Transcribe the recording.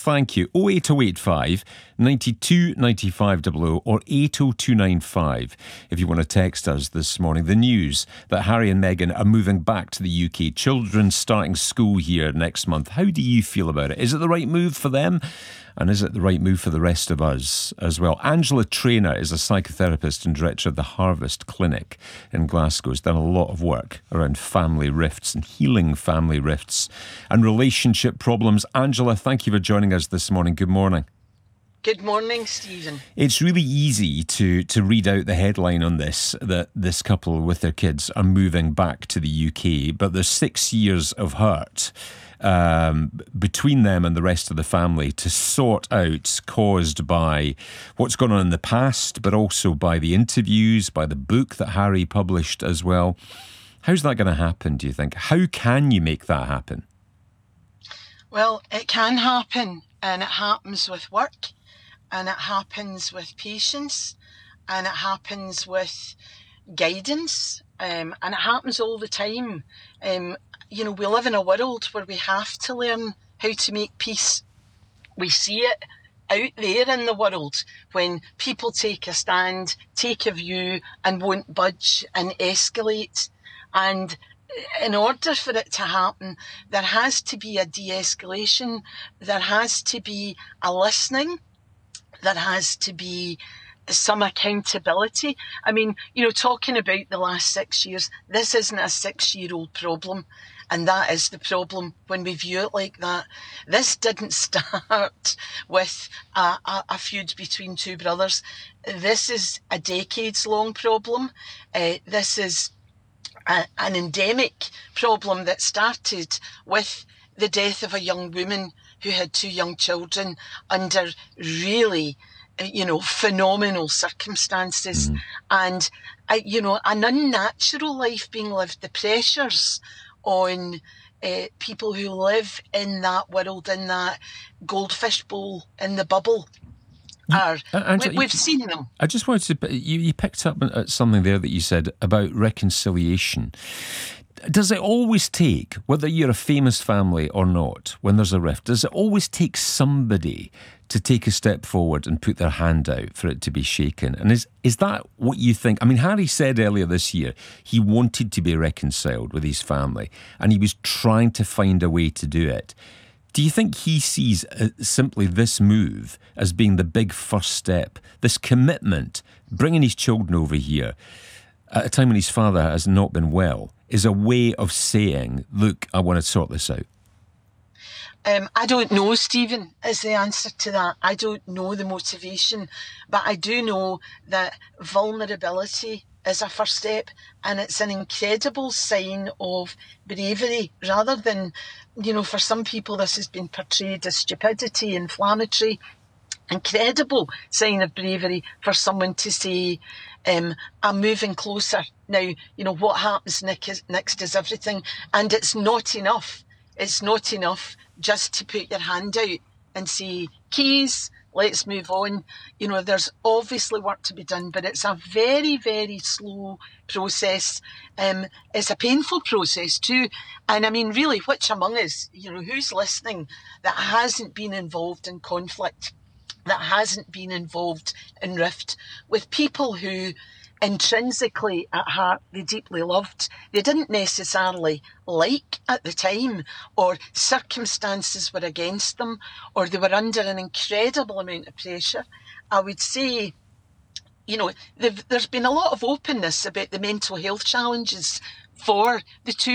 thank you. 08085 92 95 00 or 80295 if you want to text us this morning. The news that Harry and Meghan are moving back to the UK. Children starting school here next month. How do you feel about it? Is it the right move for them? And is it the right move for the rest of us as well? Angela Traynor is a psychotherapist and director of the Harvest Clinic in Glasgow. Has done a lot of work around family rifts and healing family rifts and relationship problems. Angela, thank you for joining us this morning. Good morning. Good morning, Stephen. It's really easy to read out the headline on this, that this couple with their kids are moving back to the UK, but there's 6 years of hurt between them and the rest of the family to sort out, caused by what's gone on in the past, but also by the interviews, by the book that Harry published as well. How's that going to happen, do you think? How can you make that happen? Well, it can happen, and it happens with work, and it happens with patience, and it happens with guidance, and it happens all the time. We live in a world where we have to learn how to make peace. We see it out there in the world when people take a stand, take a view and won't budge and escalate. And in order for it to happen, there has to be a de-escalation, there has to be a listening, there has to be some accountability. I mean, talking about the last 6 years, this isn't a 6-year-old problem. And that is the problem when we view it like that. This didn't start with a feud between two brothers. This is a decades-long problem. This is an endemic problem that started with the death of a young woman who had 2 young children under really phenomenal circumstances, and an unnatural life being lived. The pressures on people who live in that world, in that goldfish bowl, in the bubble, we've seen them. I just wanted to, you picked up at something there that you said about reconciliation. Does it always take, whether you're a famous family or not, when there's a rift, does it always take somebody to take a step forward and put their hand out for it to be shaken? And is that what you think? I mean, Harry said earlier this year he wanted to be reconciled with his family and he was trying to find a way to do it. Do you think he sees simply this move as being the big first step, this commitment, bringing his children over here at a time when his father has not been well, is a way of saying, look, I want to sort this out? I don't know, Stephen, is the answer to that. I don't know the motivation, but I do know that vulnerability is a first step, and it's an incredible sign of bravery, rather than, for some people this has been portrayed as stupidity, inflammatory. Incredible sign of bravery for someone to say, I'm moving closer. Now, what happens next is everything. And it's not enough. It's not enough just to put your hand out and say, keys, let's move on. There's obviously work to be done, but it's a very, very slow process. It's a painful process too. And I mean, really, which among us, who's listening that hasn't been involved in conflict, that hasn't been involved in rift with people who intrinsically at heart they deeply loved, they didn't necessarily like at the time, or circumstances were against them, or they were under an incredible amount of pressure. I would say, there's been a lot of openness about the mental health challenges for the two